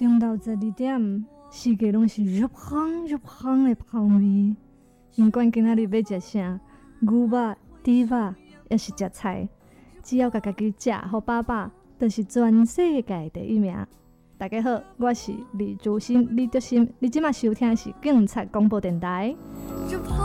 中昼12点，四界拢是入香入香的香味。不管今仔日要食啥，牛肉、猪肉，还是食菜，只要家己食好饱饱，就是全世界第一名。大家好，我是李竹新、李德新，你即马收听的是警察广播电台。